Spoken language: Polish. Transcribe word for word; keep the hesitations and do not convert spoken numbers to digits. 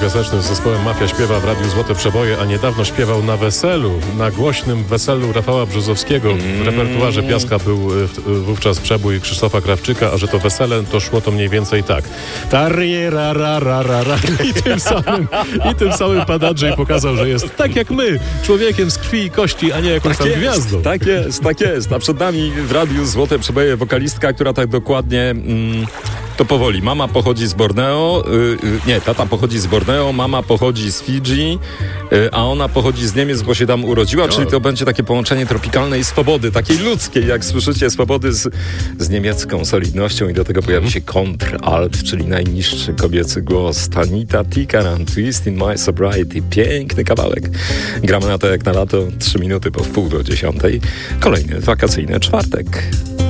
piasecznym z zespołem Mafia śpiewa w Radiu Złote Przeboje, a niedawno śpiewał na weselu, na głośnym weselu Rafała Brzozowskiego. W repertuarze Piaska był wówczas przebój Krzysztofa Krawczyka, a że to wesele, to szło to mniej więcej tak. Tariera, ra, ra, ra, ra. I tym samym, i tym samym pan Andrzej pokazał, że jest tak jak my, człowiekiem z krwi i kości, a nie jakąś Tak tam jest, gwiazdą. tak jest, tak jest. A przed nami w Radiu Złote Przeboje wokalistka, która tak dokładnie... Mm, to powoli. Mama pochodzi z Borneo, yy, yy, nie, tata pochodzi z Borneo, mama pochodzi z Fidżi, yy, a ona pochodzi z Niemiec, bo się tam urodziła, no. Czyli to będzie takie połączenie tropikalnej swobody, takiej ludzkiej, jak słyszycie, swobody z, z niemiecką solidnością i do tego pojawi się kontralt, czyli najniższy kobiecy głos. Tanita Tikaram, Twist in My Sobriety. Piękny kawałek. Gramy na to jak na lato, trzy minuty po wpół do dziesiątej. Kolejny wakacyjny czwartek.